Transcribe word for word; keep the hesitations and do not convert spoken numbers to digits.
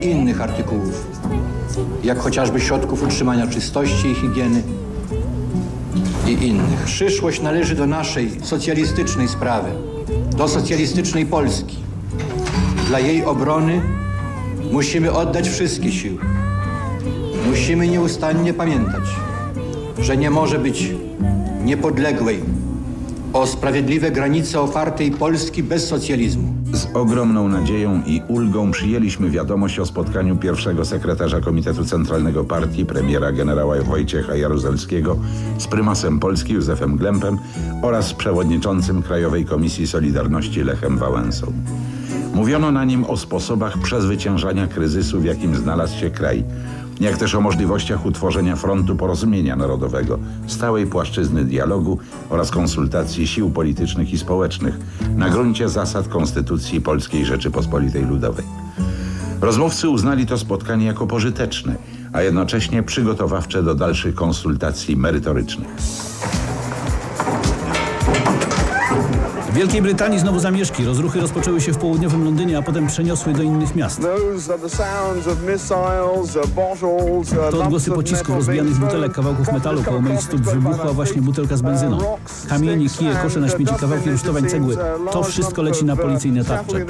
innych artykułów, jak chociażby środków utrzymania czystości i higieny i innych. Przyszłość należy do naszej socjalistycznej sprawy, do socjalistycznej Polski. Dla jej obrony musimy oddać wszystkie siły. Musimy nieustannie pamiętać, że nie może być niepodległej, o sprawiedliwe granice opartej Polski bez socjalizmu. Z ogromną nadzieją i ulgą przyjęliśmy wiadomość o spotkaniu pierwszego sekretarza Komitetu Centralnego Partii, premiera generała Wojciecha Jaruzelskiego z prymasem Polski Józefem Glempem oraz przewodniczącym Krajowej Komisji Solidarności Lechem Wałęsą. Mówiono na nim o sposobach przezwyciężania kryzysu, w jakim znalazł się kraj, jak też o możliwościach utworzenia frontu porozumienia narodowego, stałej płaszczyzny dialogu oraz konsultacji sił politycznych i społecznych na gruncie zasad Konstytucji Polskiej Rzeczypospolitej Ludowej. Rozmówcy uznali to spotkanie jako pożyteczne, a jednocześnie przygotowawcze do dalszych konsultacji merytorycznych. W Wielkiej Brytanii znowu zamieszki. Rozruchy rozpoczęły się w południowym Londynie, a potem przeniosły do innych miast. To odgłosy pocisków, rozbijanych z butelek, kawałków metalu. Koło moich stóp wybuchła właśnie butelka z benzyną. Kamienie, kije, kosze na śmieci, kawałki rusztowań, cegły. To wszystko leci na policyjne tarcze.